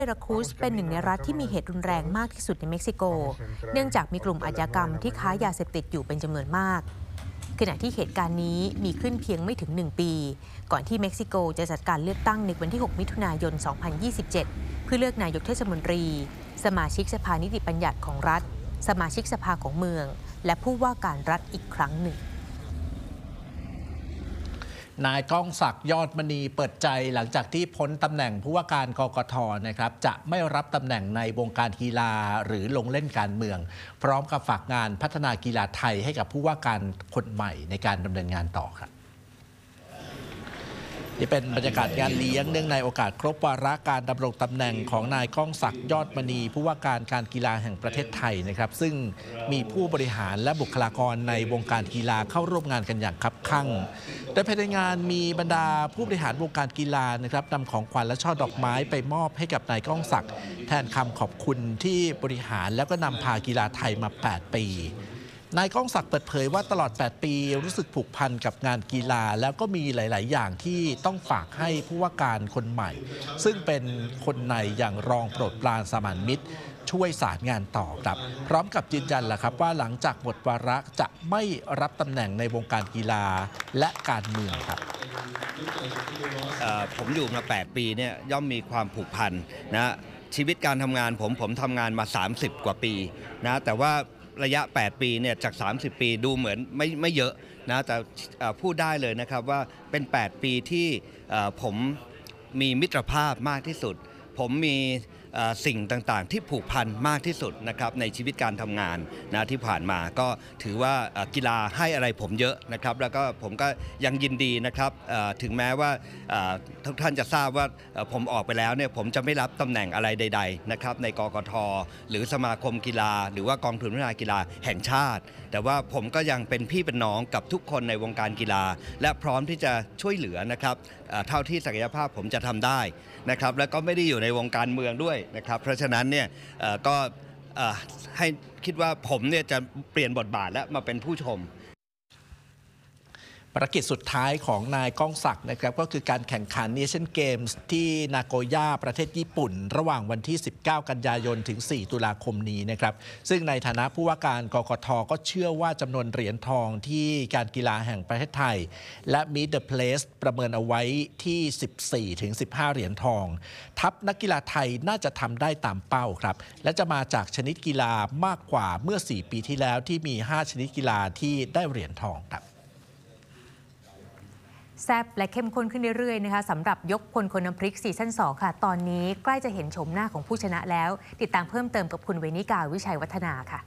เวราคุสเป็นหนึ่งในรัฐที่มีเหตุรุนแรงมากที่สุดในเม็กซิโกเนื่องจากมีกลุ่มอาชญากรรมที่ค้ายาเสพติดอยู่เป็นจำนวนมากขณะที่เหตุการณ์นี้มีขึ้นเพียงไม่ถึง1 ปีก่อนที่เม็กซิโกจะจัดการเลือกตั้งในวันที่ 6 มิถุนายน 2027 เพื่อเลือกนายกเทศมนตรีสมาชิกสภานิติบัญญัติของรัฐสมาชิกสภาของเมืองและผู้ว่าการรัฐอีกครั้งหนึ่งนายก้องศักดิ์ยอดมณีเปิดใจหลังจากที่พ้นตำแหน่งผู้ว่าการกกท.นะครับจะไม่รับตำแหน่งในวงการกีฬาหรือลงเล่นการเมืองพร้อมกับฝากงานพัฒนากีฬาไทยให้กับผู้ว่าการคนใหม่ในการดำเนินงานต่อครับนี่เป็นบรรยากาศงานเลี้ยงเนื่องในโอกาสครบวาระการดำรงตำแหน่งของนายก้องศักดิ์ยอดมณีผู้ว่าการการกีฬาแห่งประเทศไทยนะครับซึ่งมีผู้บริหารและบุคลากรในวงการกีฬาเข้าร่วมงานกันอย่างคับคั่งโดยภายในงานมีบรรดาผู้บริหารวงการกีฬานะครับนำของขวัญและช่อดอกไม้ไปมอบให้กับนายก้องศักดิ์แทนคำขอบคุณที่บริหารแล้วก็นำพากีฬาไทยมา8 ปีนายก้องศักดิ์เปิดเผยว่าตลอด8 ปีรู้สึกผูกพันกับงานกีฬาแล้วก็มีหลายๆอย่างที่ต้องฝากให้ผู้ว่าการคนใหม่ซึ่งเป็นคนในอย่างรองโปรดปรานสมานมิตรช่วยสารงานต่อครับพร้อมกับยืนยันแหละครับว่าหลังจากหมดวาระจะไม่รับตำแหน่งในวงการกีฬาและการเมืองครับผมอยู่มา8 ปีเนี่ยย่อมมีความผูกพันนะชีวิตการทำงานผมทำงานมา30 กว่าปีนะแต่ว่าระยะ8 ปีเนี่ยจาก30 ปีดูเหมือนไม่เยอะนะแต่พูดได้เลยนะครับว่าเป็น8 ปีที่ผมมีมิตรภาพมากที่สุดผมมีสิ่งต่างๆที่ผูกพันมากที่สุดนะครับในชีวิตการทำงานนะที่ผ่านมาก็ถือว่ากีฬาให้อะไรผมเยอะนะครับแล้วก็ผมก็ยังยินดีนะครับถึงแม้ว่าทุกท่านจะทราบว่าผมออกไปแล้วเนี่ยผมจะไม่รับตำแหน่งอะไรใดๆนะครับในกกท.หรือสมาคมกีฬาหรือว่ากองทุนพัฒนากีฬาแห่งชาติแต่ว่าผมก็ยังเป็นพี่เป็นน้องกับทุกคนในวงการกีฬาและพร้อมที่จะช่วยเหลือนะครับเท่าที่ศักยภาพผมจะทำได้นะครับแล้วก็ไม่ได้อยู่ในวงการเมืองด้วยนะครับเพราะฉะนั้นเนี่ยก็ให้คิดว่าผมเนี่ยจะเปลี่ยนบทบาทและมาเป็นผู้ชมภารกิจสุดท้ายของนายก้องศักดิ์นะครับก็คือการแข่งขันเอเชียนเกมส์ที่นาโกย่าประเทศญี่ปุ่นระหว่างวันที่ 19 กันยายนถึง 4 ตุลาคมนี้นะครับซึ่งในฐานะผู้ว่าการกกท.ก็เชื่อว่าจำนวนเหรียญทองที่การกีฬาแห่งประเทศไทยและ Meet the Place ประเมินเอาไว้ที่ 14 ถึง 15 เหรียญทองทัพนักกีฬาไทยน่าจะทำได้ตามเป้าครับและจะมาจากชนิดกีฬามากกว่าเมื่อ 4 ปีที่แล้วที่มี 5 ชนิดกีฬาที่ได้เหรียญทองครับแซ่บและเข้มข้นขึ้นเรื่อยๆนะคะสำหรับยกพลคนน้ำพริกซีซั่น 2 ค่ะตอนนี้ใกล้จะเห็นชมหน้าของผู้ชนะแล้วติดตามเพิ่มเติมกับคุณเวนิกาวิชัยวัฒนาค่ะ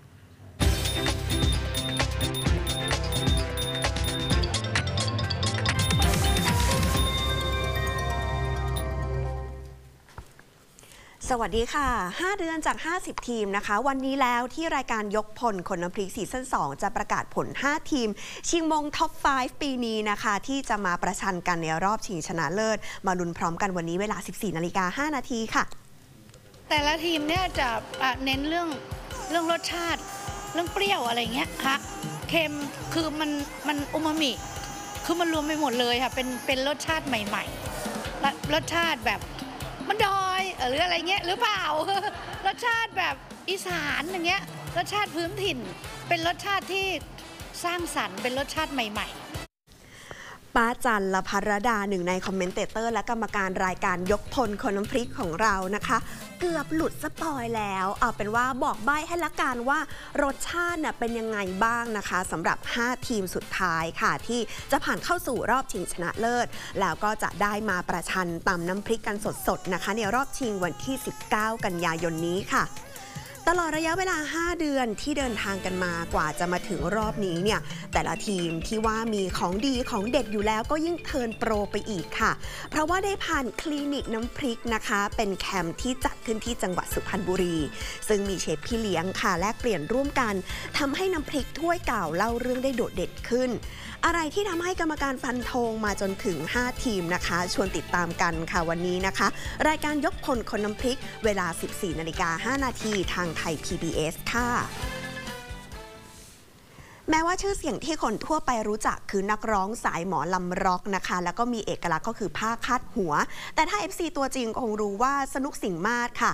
สวัสดีค่ะ5 เดือนจาก50 ทีมนะคะวันนี้แล้วที่รายการยกพลคนน้ำพริกซีซั่น 2จะประกาศผล5 ทีมชิงมงท็อป 5 ปีนี้นะคะที่จะมาประชันกันในรอบชิงชนะเลิศมาลุ้นพร้อมกันวันนี้เวลา 14:05 นาทีค่ะแต่ละทีมเนี่ยจะเน้นเรื่องรสชาติเรื่องเปรี้ยวอะไรเงี้ยค่ะเค็มคือมันอูมามิคือมันรวมไปหมดเลยค่ะเป็นรสชาติใหม่ๆรสชาติแบบมันดอยหรืออะไรเงี้ยหรือเปล่ารสชาติแบบอีสานอย่างเงี้ยรสชาติพื้นถิ่นเป็นรสชาติที่สร้างสรรค์เป็นรสชาติใหม่ๆป้าจันละภรดาหนึ่งในคอมเมนเตเตอร์และกรรมการรายการยกพลคนน้ำพริกของเรานะคะเกือบหลุดสปอยแล้วเอาเป็นว่าบอกใบ้ให้ละกันว่ารสชาติเป็นยังไงบ้างนะคะสำหรับ5 ทีมสุดท้ายค่ะที่จะผ่านเข้าสู่รอบชิงชนะเลิศแล้วก็จะได้มาประชันตำน้ำพริกกันสดๆนะคะในรอบชิงวันที่ 19 กันยายนนี้ค่ะตลอดระยะเวลา5 เดือนที่เดินทางกันมากว่าจะมาถึงรอบนี้เนี่ยแต่ละทีมที่ว่ามีของดีของเด็ดอยู่แล้วก็ยิ่งเทิร์นโปรไปอีกค่ะเพราะว่าได้ผ่านคลินิกน้ำพริกนะคะเป็นแคมป์ที่จัดขึ้นที่จังหวัดสุพรรณบุรีซึ่งมีเชฟพี่เลี้ยงค่ะแลกเปลี่ยนร่วมกันทำให้น้ำพริกถ้วยเก่าเล่าเรื่องได้โดดเด่นขึ้นอะไรที่ทำให้กรรมการฟันธงมาจนถึง5 ทีมนะคะชวนติดตามกันค่ะวันนี้นะคะรายการยกพลคนน้ำพริกเวลา 14:05 นาทีทางไทย PBS ค่ะแม้ว่าชื่อเสียงที่คนทั่วไปรู้จักคือนักร้องสายหมอลำร็อกนะคะแล้วก็มีเอกลักษณ์ก็คือผ้าคาดหัวแต่ถ้า FC ตัวจริงคงรู้ว่าสนุกสิงห์มาศค่ะ